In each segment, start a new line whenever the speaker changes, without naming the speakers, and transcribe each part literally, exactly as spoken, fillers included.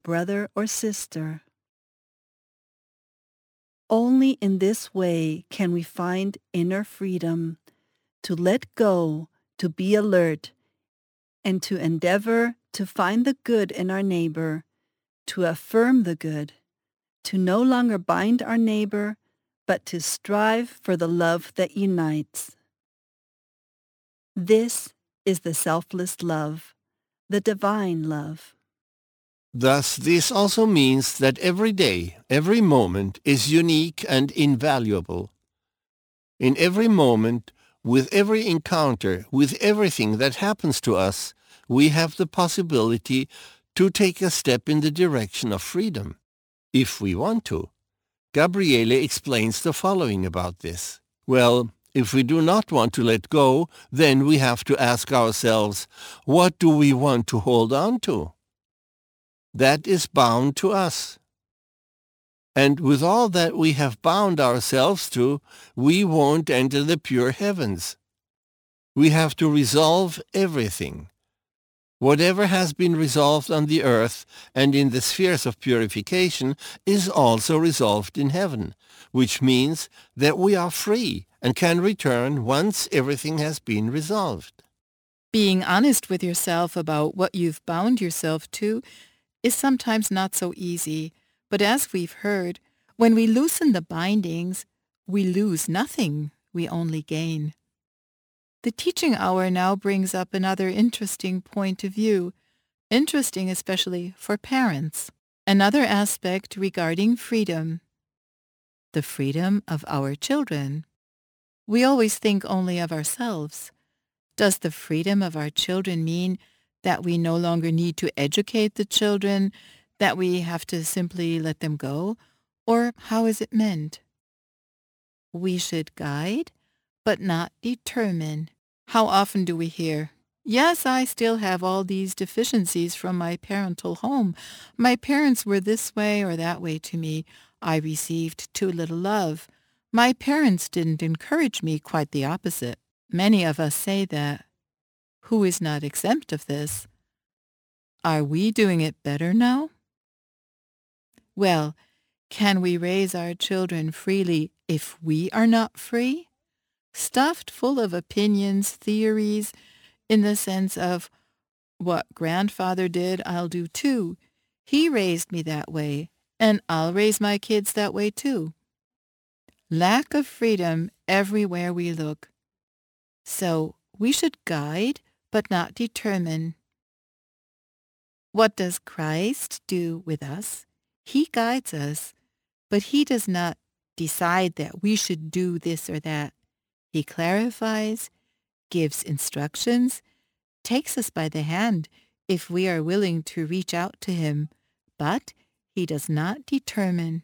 brother or sister. Only in this way can we find inner freedom, to let go, to be alert, and to endeavor to find the good in our neighbor, to affirm the good, to no longer bind our neighbor, but to strive for the love that unites. This is the selfless love, the divine love.
Thus, this also means that every day, every moment is unique and invaluable. In every moment, with every encounter, with everything that happens to us, we have the possibility to take a step in the direction of freedom, if we want to. Gabriele explains the following about this. Well, if we do not want to let go, then we have to ask ourselves, what do we want to hold on to? That is bound to us. And with all that we have bound ourselves to, we won't enter the pure heavens. We have to resolve everything. Whatever has been resolved on the earth and in the spheres of purification is also resolved in heaven, which means that we are free and can return once everything has been resolved.
Being honest with yourself about what you've bound yourself to is sometimes not so easy, but as we've heard, when we loosen the bindings, we lose nothing, we only gain. The teaching hour now brings up another interesting point of view, interesting especially for parents. Another aspect regarding freedom, the freedom of our children. We always think only of ourselves. Does the freedom of our children mean that we no longer need to educate the children, that we have to simply let them go? Or how is it meant? We should guide, but not determine. How often do we hear, yes, I still have all these deficiencies from my parental home. My parents were this way or that way to me. I received too little love. My parents didn't encourage me, quite the opposite. Many of us say that. Who is not exempt of this? Are we doing it better now? Well, can we raise our children freely if we are not free? Stuffed full of opinions, theories, in the sense of, what grandfather did, I'll do too. He raised me that way, and I'll raise my kids that way too. Lack of freedom everywhere we look. So we should guide, but not determine. What does Christ do with us? He guides us, but he does not decide that we should do this or that. He clarifies, gives instructions, takes us by the hand if we are willing to reach out to him, but he does not determine.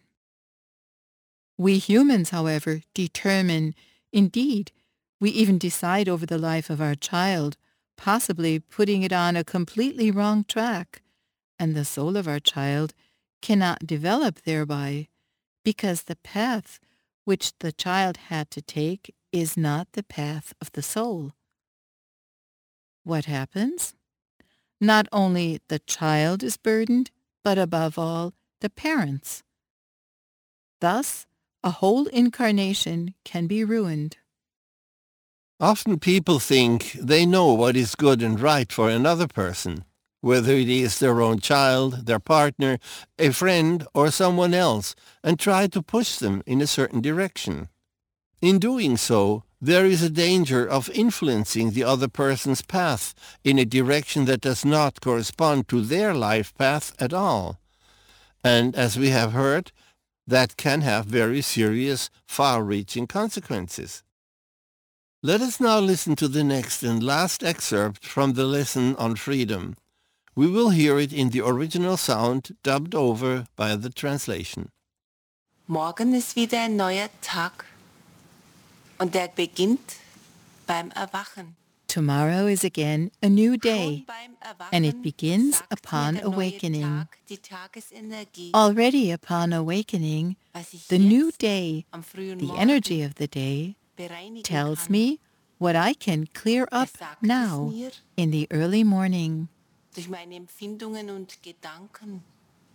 We humans, however, determine. Indeed, we even decide over the life of our child, possibly putting it on a completely wrong track, and the soul of our child cannot develop thereby, because the path which the child had to take is not the path of the soul. What happens? Not only the child is burdened, but above all, the parents. Thus, a whole incarnation can be ruined.
Often people think they know what is good and right for another person, whether it is their own child, their partner, a friend, or someone else, and try to push them in a certain direction. In doing so, there is a danger of influencing the other person's path in a direction that does not correspond to their life path at all. And as we have heard, that can have very serious, far-reaching consequences. Let us now listen to the next and last excerpt from the lesson on freedom. We will hear it in the original sound, dubbed over by the translation.
Morgen ist wieder ein neuer Tag und der beginnt beim Erwachen.
Tomorrow is again a new day, and it begins upon awakening. Already upon awakening, the new day, the energy of the day, tells me what I can clear up now in the early morning.
Durch meine Empfindungen und Gedanken